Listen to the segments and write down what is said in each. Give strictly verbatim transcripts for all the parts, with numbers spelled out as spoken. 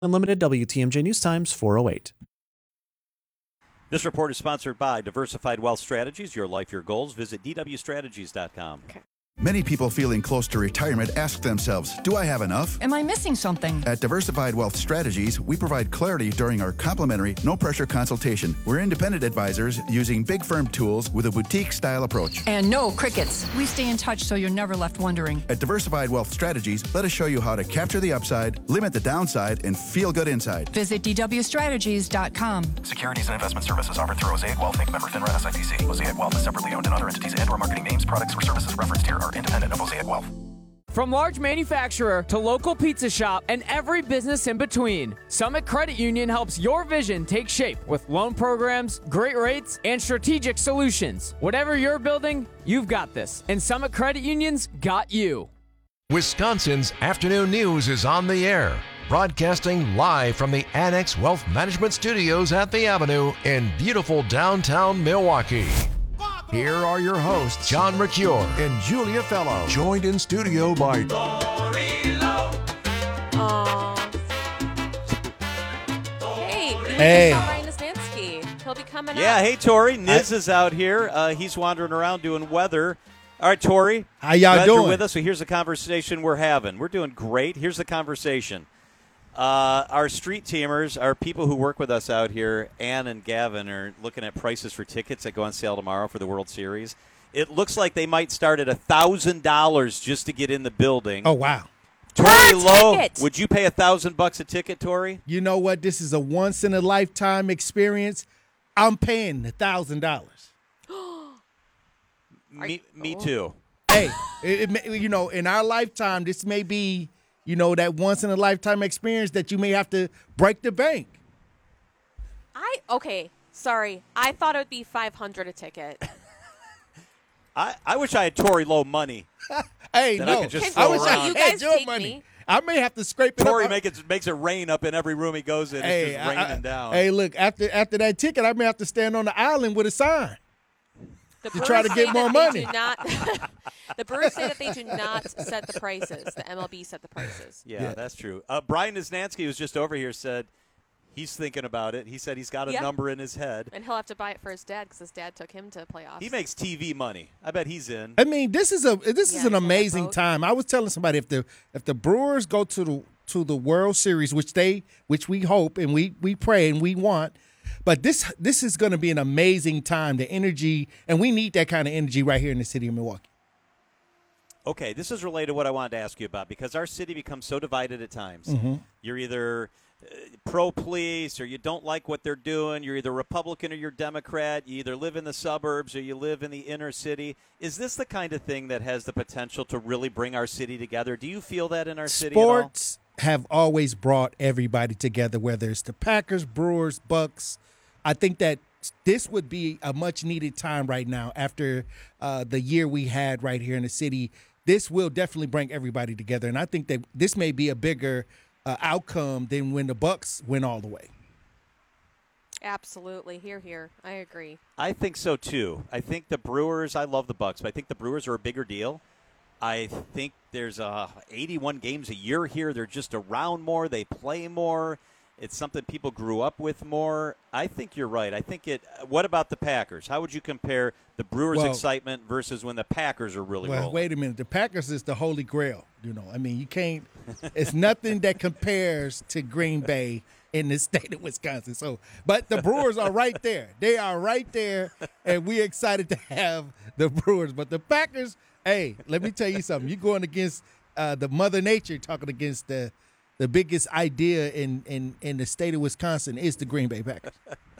Unlimited W T M J News Times four oh eight. This report is sponsored by Diversified Wealth Strategies. Your life, your goals. Visit d w strategies dot com. Okay. Many people feeling close to retirement ask themselves, do I have enough? Am I missing something? At Diversified Wealth Strategies, we provide clarity during our complimentary, no-pressure consultation. We're independent advisors using big firm tools with a boutique-style approach. And no crickets. We stay in touch so you're never left wondering. At Diversified Wealth Strategies, let us show you how to capture the upside, limit the downside, and feel good inside. Visit d w strategies dot com. Securities and investment services offered through Mosaic Wealth, Incorporated. Member FINRA S I P C. Mosaic Wealth is separately owned, and other entities and/or marketing names, products, or services referenced here are independent of Mosaic Wealth. From large manufacturer to local pizza shop and every business in between, Summit Credit Union helps your vision take shape with loan programs, great rates, and strategic solutions. Whatever you're building, you've got this, and Summit Credit Union's got you. Wisconsin's afternoon news is on the air, broadcasting live from the Annex Wealth Management Studios at the Avenue in beautiful downtown Milwaukee. Here are your hosts, John Mercure and Julia Fellow, joined in studio by Tori Lowe. Hey, we Hey. saw Ryan Nastansky. He'll be coming Yeah, up. hey, Tori. Niz is out here. Uh, he's wandering around doing weather. All right, Tori. How y'all glad doing? You're with us. So here's the conversation we're having. We're doing great. Here's the conversation. Uh, our street teamers, our people who work with us out here, Ann and Gavin, are looking at prices for tickets that go on sale tomorrow for the World Series. It looks like they might start at one thousand dollars just to get in the building. Oh, wow. Tori Lowe, ticket. would you pay one thousand bucks a ticket, Tori? You know what? This is a once-in-a-lifetime experience. I'm paying one thousand dollars. Me, me too. Hey, it, it may, you know, in our lifetime, this may be, you know, that once-in-a-lifetime experience that you may have to break the bank. I okay. Sorry, I thought it would be five hundred a ticket. I, I wish I had Tori Lowe money. Hey, That I no, could just I throw wish around. I You had guys your take money. me. I may have to scrape it Tori up. make it, makes it rain up in every room he goes in. Hey, it's just I- raining I- down. Hey, look, after after that ticket, I may have to stand on the island with a sign. The To try to Brewers get say more that money. They do not, the Brewers say that they do not set the prices. The M L B set the prices. Yeah, Yeah. that's true. Uh, Brian Naznansky, who's just over here, said he's thinking about it. He said he's got a Yeah. number in his head. And he'll have to buy it for his dad because his dad took him to playoffs. He makes T V money. I bet he's in. I mean, this is a this Yeah, is an he's on that amazing boat. time. I was telling somebody if the if the Brewers go to the to the World Series, which they which we hope and we we pray and we want, but this this is going to be an amazing time. The energy, and we need that kind of energy right here in the city of Milwaukee. Okay, this is related to what I wanted to ask you about because our city becomes so divided at times. Mm-hmm. You're either uh, pro-police or you don't like what they're doing. You're either Republican or you're Democrat. You either live in the suburbs or you live in the inner city. Is this the kind of thing that has the potential to really bring our city together? Do you feel that in our city at all? Sports have always brought everybody together, whether it's the Packers, Brewers, Bucks. I think that this would be a much needed time right now after uh, the year we had right here in the city. This will definitely bring everybody together, and I think that this may be a bigger uh, outcome than when the Bucks went all the way. Absolutely. Here, here. I agree. I think so too. I think the Brewers. I love the Bucks, but I think the Brewers are a bigger deal. I think there's uh, eighty-one games a year here. They're just around more. They play more. It's something people grew up with more. I think you're right. I think it. What about the Packers? How would you compare the Brewers' Well- excitement versus when the Packers are really Well, rolling? wait a minute. The Packers is the holy grail. You know, I mean, you can't. It's nothing that compares to Green Bay in the state of Wisconsin. So, but the Brewers are right there. They are right there, and we're excited to have the Brewers. But the Packers, hey, let me tell you something. You're going against uh, the Mother Nature, talking against the the biggest idea in in in the state of Wisconsin is the Green Bay Packers.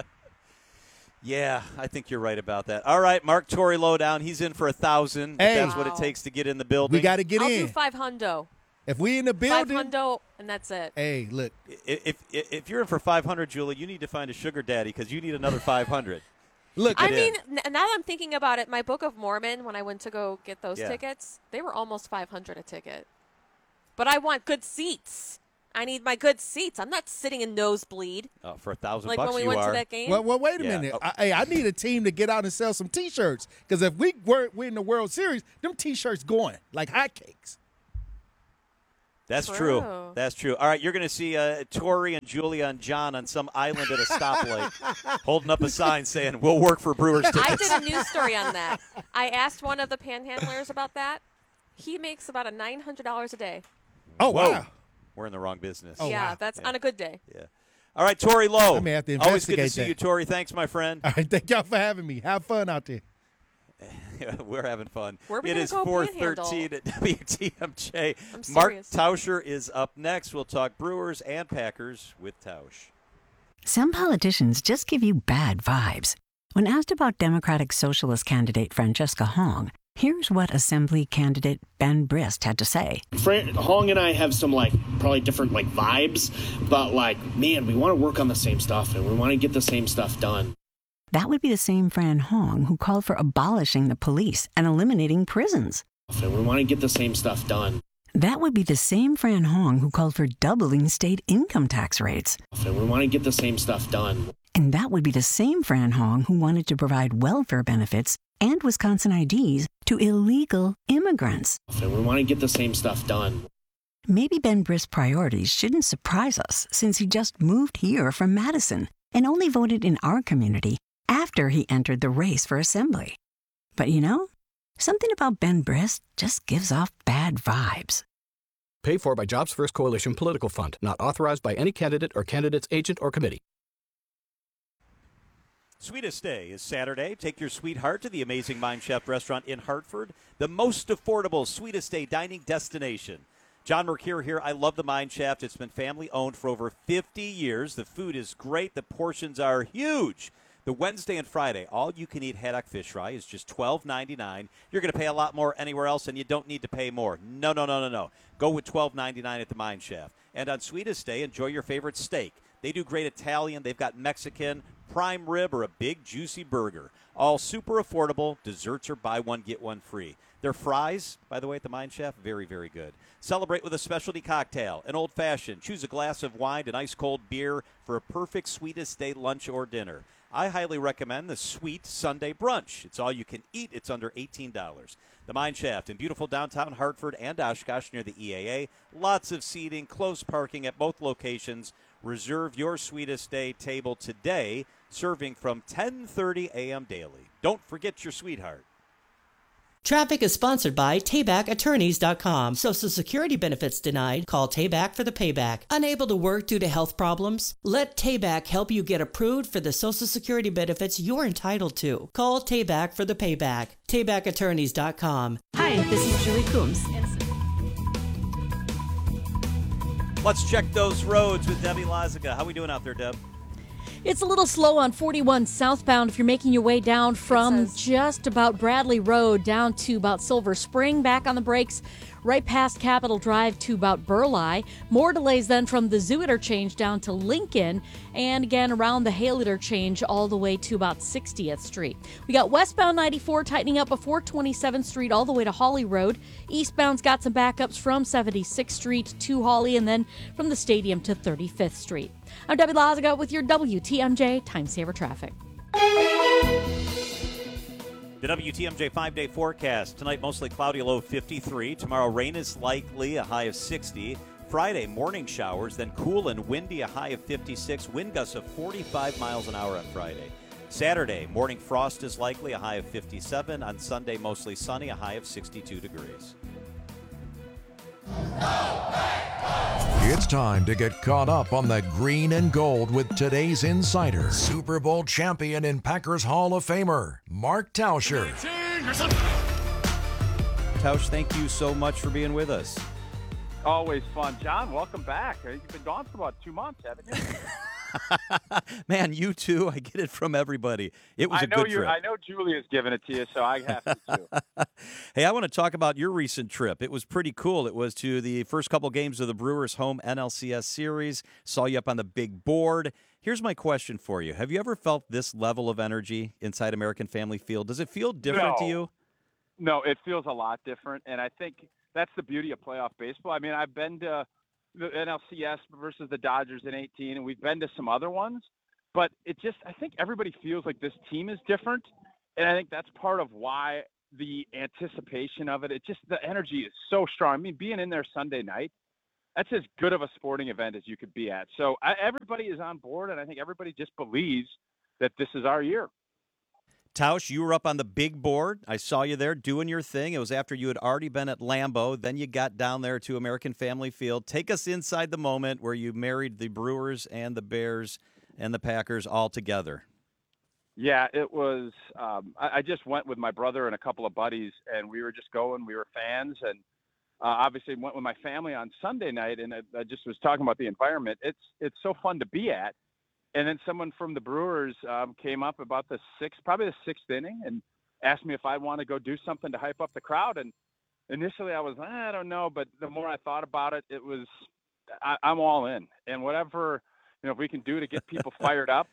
Yeah, I think you're right about that. All right, Mark Torrey Lowdown. He's in for a thousand. Hey. That's what it Wow. takes to get in the building. We got to get I'll in. do five hundo. If we in the Five building, hundo, and that's it. hey, look. If, if if you're in for five hundred, Julie, you need to find a sugar daddy because you need another five hundred. Look, I Get mean, in. n- now that I'm thinking about it, my Book of Mormon, when I went to go get those Yeah. tickets, they were almost five hundred a ticket. But I want good seats. I need my good seats. I'm not sitting in nosebleed Oh, for a thousand like bucks, when we you went are. to that game. Well, well, wait a Yeah. minute. Oh. I, hey, I need a team to get out and sell some T-shirts because if we were win the World Series, them T-shirts going like hotcakes. That's true. true. That's true. All right, you're going to see uh, Tori and Julia and John on some island at a stoplight holding up a sign saying, we'll work for Brewers tickets. I did a news story on that. I asked one of the panhandlers about that. He makes about a nine hundred dollars a day. Oh, Whoa. wow. We're in the wrong business. Oh, yeah, wow. that's Yeah. on a good day. Yeah. All right, Tori Lowe. I may have to Always good to investigate see that. you, Tori. Thanks, my friend. All right, thank y'all for having me. Have fun out there. We're having fun. Where are we it gonna is go four panhandle? thirteen at W T M J. I'm Mark serious. Tauscher is up next. We'll talk Brewers and Packers with Tausch. Some politicians just give you bad vibes. When asked about Democratic Socialist candidate Francesca Hong, here's what Assembly candidate Ben Brist had to say. Fran- Hong and I have some, like, probably different, like, vibes, but, like, man, we want to work on the same stuff, and we want to get the same stuff done. That would be the same Fran Hong who called for abolishing the police and eliminating prisons. And we want to get the same stuff done. That would be the same Fran Hong who called for doubling state income tax rates. And we want to get the same stuff done. And that would be the same Fran Hong who wanted to provide welfare benefits and Wisconsin I Ds to illegal immigrants. And we want to get the same stuff done. Maybe Ben Brist's priorities shouldn't surprise us since he just moved here from Madison and only voted in our community after he entered the race for Assembly. But you know, something about Ben Brist just gives off bad vibes. Paid for by Jobs First Coalition Political Fund. Not authorized by any candidate or candidate's agent or committee. Sweetest Day is Saturday. Take your sweetheart to the Amazing Mind Chef restaurant in Hartford, the most affordable Sweetest Day dining destination. John Mercure here. I love the Mine Shaft. It's been family-owned for over fifty years. The food is great. The portions are huge. The Wednesday and Friday, all-you-can-eat haddock fish fry is just twelve ninety-nine. You're going to pay a lot more anywhere else, and you don't need to pay more. No, no, no, no, no. Go with twelve ninety-nine at the Mine Shaft. And on Sweetest Day, enjoy your favorite steak. They do great Italian. They've got Mexican, prime rib, or a big, juicy burger. All super affordable. Desserts are buy one, get one free. Their fries, by the way, at the Mine Shaft, very, very good. Celebrate with a specialty cocktail, an old-fashioned. Choose a glass of wine and ice-cold beer for a perfect Sweetest Day lunch or dinner. I highly recommend the Sweet Sunday Brunch. It's all you can eat. It's under eighteen dollars. The Mine Shaft in beautiful downtown Hartford and Oshkosh near the E A A. Lots of seating, close parking at both locations. Reserve your Sweetest Day table today, serving from ten thirty a.m. daily. Don't forget your sweetheart. Traffic is sponsored by Tayback Attorneys dot com. Social Security benefits denied? Call Tayback for the payback. Unable to work due to health problems? Let Tayback help you get approved for the Social Security benefits you're entitled to. Call Tayback for the payback. Tayback Attorneys dot com. Hi, this is Julie Coombs. Let's check those roads with Debbie Lazaga. How we doing out there, Deb? It's a little slow on forty-one southbound if you're making your way down from just about Bradley Road down to about Silver Spring. Back on the brakes right past Capitol Drive to about Burleigh. More delays then from the Zoo Interchange down to Lincoln. And again around the Hale Interchange all the way to about sixtieth Street. We got westbound ninety-four tightening up before twenty-seventh Street all the way to Hawley Road. Eastbound's got some backups from seventy-sixth Street to Hawley and then from the Stadium to thirty-fifth Street. I'm Debbie Lazaga with your W T M J Time Saver Traffic. The W T M J five-day forecast. Tonight, mostly cloudy, low fifty-three. Tomorrow, rain is likely, a high of sixty. Friday, morning showers, then cool and windy, a high of fifty-six. Wind gusts of forty-five miles an hour on Friday. Saturday, morning frost is likely, a high of fifty-seven. On Sunday, mostly sunny, a high of sixty-two degrees. It's time to get caught up on the green and gold with today's insider, Super Bowl champion and Packers Hall of Famer, Mark Tauscher. Tausch, thank you so much for being with us. Always fun. John, welcome back. You've been gone for about two months, haven't you? Man, you too. I get it from everybody. It was I a know good you. trip. I know Julia's given it to you, so I have to too. Hey, I want to talk about your recent trip. It was pretty cool. It was to the first couple games of the Brewers' home N L C S series. Saw you up on the big board. Here's my question for you. Have you ever felt this level of energy inside American Family Field? Does it feel different no. to you? No, it feels a lot different, and I think that's the beauty of playoff baseball. I mean, I've been to the N L C S versus the Dodgers in eighteen, and we've been to some other ones. But it just, I think everybody feels like this team is different, and I think that's part of why the anticipation of it, it just, the energy is so strong. I mean, being in there Sunday night, that's as good of a sporting event as you could be at. So I, everybody is on board, and I think everybody just believes that this is our year. Tausch, you were up on the big board. I saw you there doing your thing. It was after you had already been at Lambeau. Then you got down there to American Family Field. Take us inside the moment where you married the Brewers and the Bears and the Packers all together. Yeah, it was um, – I, I just went with my brother and a couple of buddies, and we were just going. We were fans, and uh, obviously went with my family on Sunday night, and I, I just was talking about the environment. It's it's so fun to be at. And then someone from the Brewers um, came up about the sixth, probably the sixth inning, and asked me if I want to go do something to hype up the crowd. And initially I was, I don't know, but the more I thought about it, it was, I, I'm all in. And whatever, you know, if we can do to get people fired up,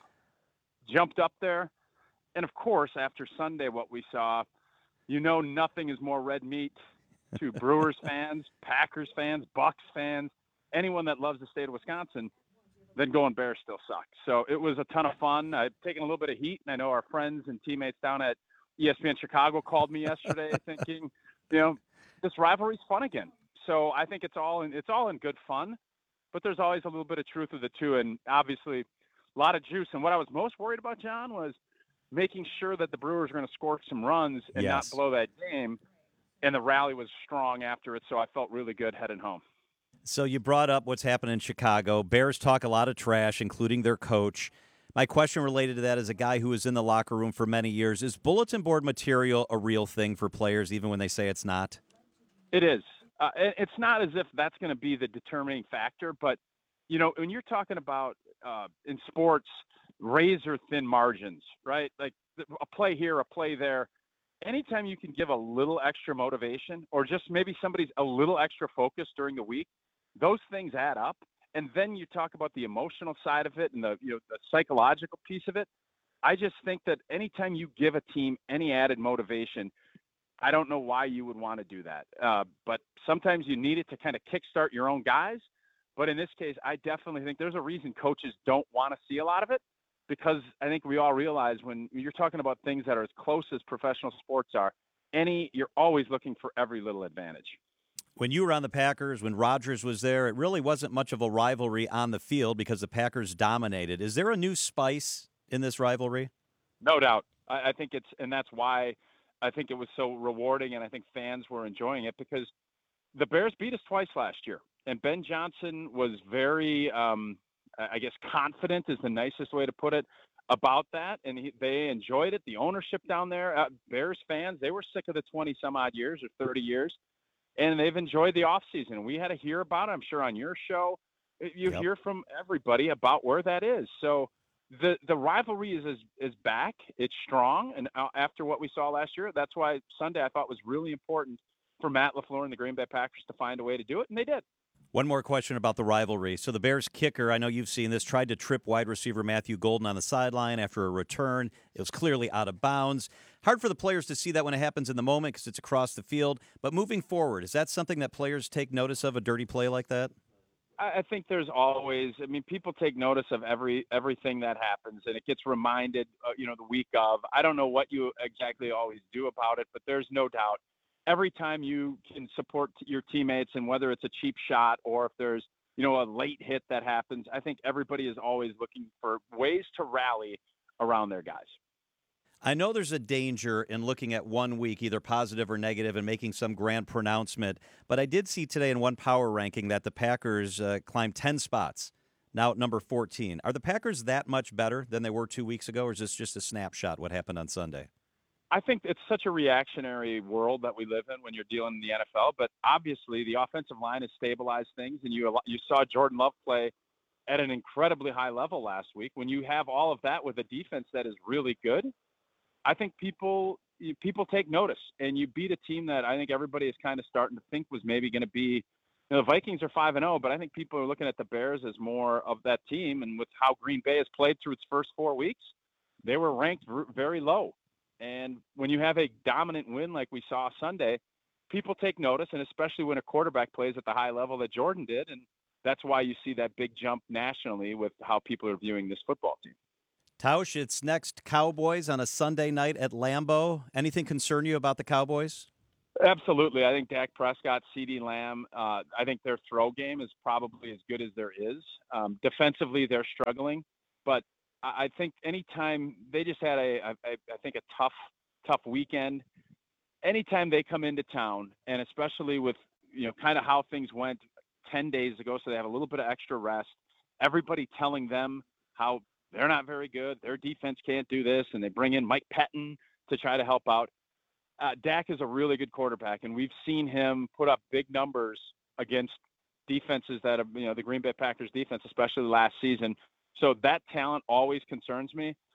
jumped up there. And of course, after Sunday, what we saw, you know, nothing is more red meat to Brewers fans, Packers fans, Bucks fans, anyone that loves the state of Wisconsin. Then going Bears still sucked. So it was a ton of fun. I've taken a little bit of heat, and I know our friends and teammates down at E S P N Chicago called me yesterday thinking, you know, this rivalry's fun again. So I think it's all in, it's all in good fun, but there's always a little bit of truth of the two, and obviously a lot of juice. And what I was most worried about, John, was making sure that the Brewers were going to score some runs and Yes. not blow that game, and the rally was strong after it, so I felt really good heading home. So you brought up what's happening in Chicago. Bears talk a lot of trash, including their coach. My question related to that, as a guy who was in the locker room for many years, is bulletin board material a real thing for players, even when they say it's not? It is. Uh, it- it's not as if that's going to be the determining factor, but, you know, when you're talking about uh, in sports, razor-thin margins, right? Like a play here, a play there. Anytime you can give a little extra motivation or just maybe somebody's a little extra focused during the week, those things add up. And then you talk about the emotional side of it and the, you know, the psychological piece of it. I just think that anytime you give a team any added motivation, I don't know why you would want to do that. Uh, but sometimes you need it to kind of kickstart your own guys. But in this case, I definitely think there's a reason coaches don't want to see a lot of it, because I think we all realize when you're talking about things that are as close as professional sports are, any you're always looking for every little advantage. When you were on the Packers, when Rodgers was there, it really wasn't much of a rivalry on the field because the Packers dominated. Is there a new spice in this rivalry? No doubt. I, I think it's, and that's why I think it was so rewarding, and I think fans were enjoying it, because the Bears beat us twice last year, and Ben Johnson was very, um, I guess, confident is the nicest way to put it about that, and he, they enjoyed it. The ownership down there, uh, Bears fans, they were sick of the twenty some odd years or thirty years. And they've enjoyed the offseason. We had to hear about it, I'm sure, on your show. You Yep. hear from everybody about where that is. So the the rivalry is, is is back. It's strong. And uh, after what we saw last year, that's why Sunday I thought was really important for Matt LaFleur and the Green Bay Packers to find a way to do it, and they did. One more question about the rivalry. So the Bears kicker, I know you've seen this, tried to trip wide receiver Matthew Golden on the sideline after a return. It was clearly out of bounds. Hard for the players to see that when it happens in the moment because it's across the field. But moving forward, is that something that players take notice of, a dirty play like that? I I think there's always, I mean, people take notice of every everything that happens, and it gets reminded, uh, you know, the week of. I don't know what you exactly always do about it, but there's no doubt every time you can support your teammates, and whether it's a cheap shot or if there's, you know, a late hit that happens, I think everybody is always looking for ways to rally around their guys. I know there's a danger in looking at one week, either positive or negative, and making some grand pronouncement. But I did see today in one power ranking that the Packers uh, climbed ten spots, now at number fourteen. Are the Packers that much better than they were two weeks ago, or is this just a snapshot, what happened on Sunday? I think it's such a reactionary world that we live in when you're dealing in the N F L. But obviously, the offensive line has stabilized things, and you you saw Jordan Love play at an incredibly high level last week. When you have all of that with a defense that is really good, I think people people take notice, and you beat a team that I think everybody is kind of starting to think was maybe going to be. You know, the Vikings are five and zero, but I think people are looking at the Bears as more of that team. And with how Green Bay has played through its first four weeks, they were ranked very low. And when you have a dominant win like we saw Sunday, people take notice, and especially when a quarterback plays at the high level that Jordan did, and that's why you see that big jump nationally with how people are viewing this football team. Tausch, it's next Cowboys on a Sunday night at Lambeau. Anything concern you about the Cowboys? Absolutely. I think Dak Prescott, CeeDee Lamb, uh, I think their throw game is probably as good as there is. Um, defensively, they're struggling, but I, I think anytime they just had a, a, a, I think a tough, tough weekend. Anytime they come into town, and especially with, you know, kind of how things went ten days ago, so they have a little bit of extra rest, everybody telling them how they're not very good, their defense can't do this, and they bring in Mike Pettin to try to help out. Uh, Dak is a really good quarterback, and we've seen him put up big numbers against defenses that have, you know, the Green Bay Packers defense, especially last season. So that talent always concerns me.